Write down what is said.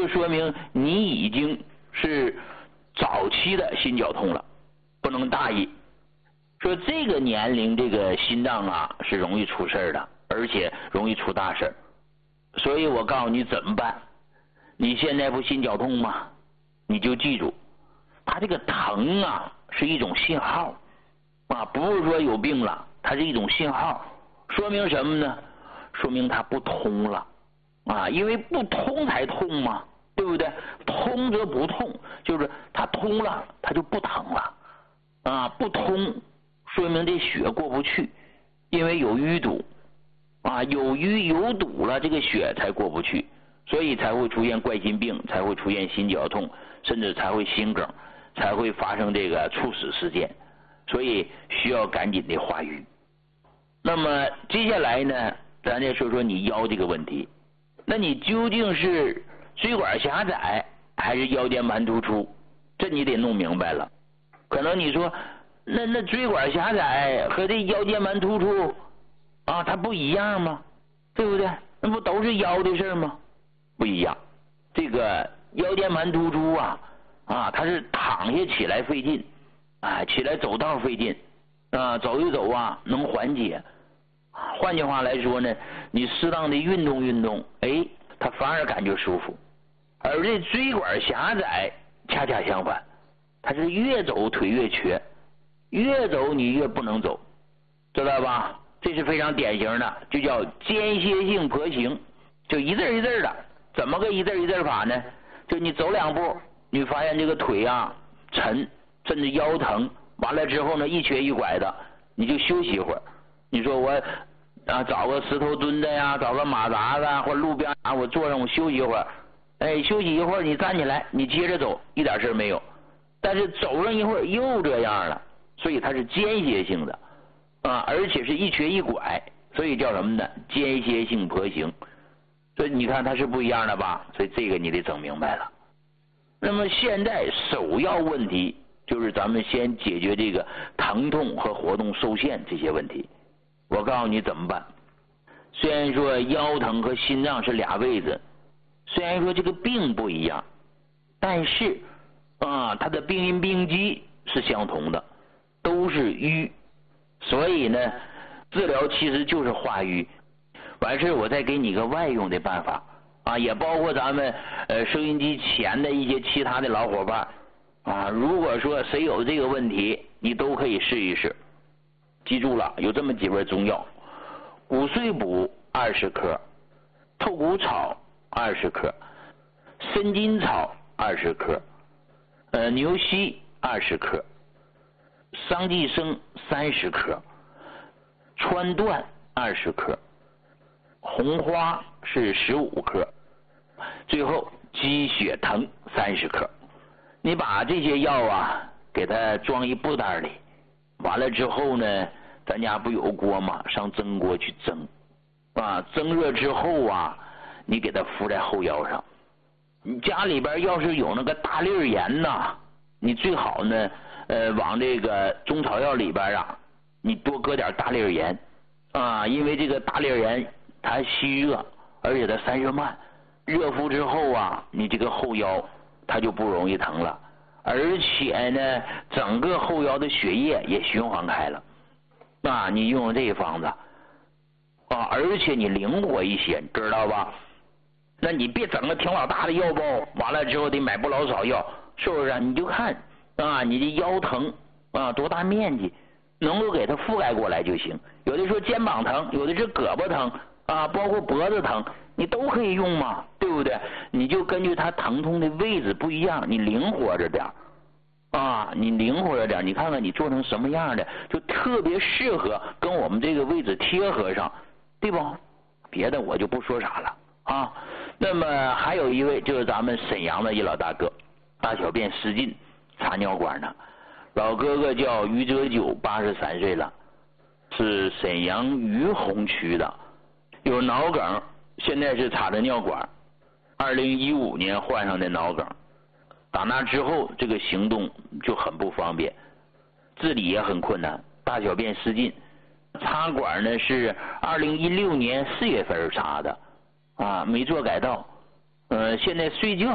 就说明你已经是早期的心绞痛了，不能大意。说这个年龄这个心脏啊是容易出事的，而且容易出大事。所以我告诉你怎么办。你现在不心绞痛吗？你就记住，它这个疼啊是一种信号啊，不是说有病了，它是一种信号，说明什么呢？说明它不通了啊，因为不通才痛嘛，对不对？通则不痛，就是它通了，它就不疼了啊，不通说明这血过不去，因为有淤堵啊，有堵了，这个血才过不去，所以才会出现冠心病，才会出现心绞痛，甚至才会心梗，才会发生这个猝死事件，所以需要赶紧的化瘀。那么接下来呢，咱再说说你腰这个问题。那你究竟是椎管狭窄还是腰间盘突出？这你得弄明白了。可能你说那椎管狭窄和这腰间盘突出啊，它不一样吗？对不对？那不都是腰的事吗？不一样。这个腰间盘突出啊，它是躺下起来费劲，起来走道费劲，走一走啊能缓解。换句话来说呢，你适当的运动运动，它反而感觉舒服。而这椎管狭窄恰恰相反，它是越走腿越瘸，越走你越不能走，知道吧？这是非常典型的，就叫间歇性跛行，就一阵一阵的。怎么个一阵一阵法呢？就你走两步，你发现这个腿啊沉，甚至腰疼，完了之后呢一瘸一拐的，你就休息一会儿。你说我找个石头墩子呀，找个马扎子或者路边我坐上我休息一会儿，休息一会儿你站起来，你接着走，一点事没有。但是走上一会儿又这样了，所以它是间歇性的而且是一瘸一拐，所以叫什么呢？间歇性跛行。所以你看它是不一样的吧？所以这个你得整明白了。那么现在首要问题就是咱们先解决这个疼痛和活动受限这些问题。我告诉你怎么办。虽然说腰疼和心脏是俩位置，虽然说这个病不一样，但是它的病因病机是相同的，都是瘀。所以呢，治疗其实就是化瘀。完事我再给你个外用的办法也包括咱们收音机前的一些其他的老伙伴如果说谁有这个问题，你都可以试一试。记住了，有这么几味中药：骨碎补20克，透骨草20克，参筋草20克，牛膝20克，桑寄生30克，川椴20克，红花是15克，最后鸡血藤30克。你把这些药给它装一布袋里，完了之后呢，咱家不有锅吗？上蒸锅去蒸蒸热之后你给它敷在后腰上。你家里边要是有那个大粒盐你最好呢往这个中草药里边你多搁点大粒盐因为这个大粒盐它吸热，而且它散热慢，热敷之后你这个后腰它就不容易疼了，而且呢整个后腰的血液也循环开了你用这个方子而且你灵活一些，知道吧？那你别整个挺老大的药包，完了之后得买不老少药，是不是？你就看你的腰疼多大面积，能够给它覆盖过来就行。有的说肩膀疼，有的是胳膊疼包括脖子疼，你都可以用嘛，对不对？你就根据它疼痛的位置不一样，你灵活着点你灵活着点，你看看你做成什么样的，就特别适合跟我们这个位置贴合上，对不？别的我就不说啥了那么还有一位就是咱们沈阳的一老大哥，大小便失禁，插尿管呢。老哥哥叫于哲九，83岁了，是沈阳于洪区的，有脑梗，现在是插着尿管，2015年患上的脑梗。打那之后这个行动就很不方便，自理也很困难，大小便失禁。插管呢是2016年4月份插的没做改道，现在睡觉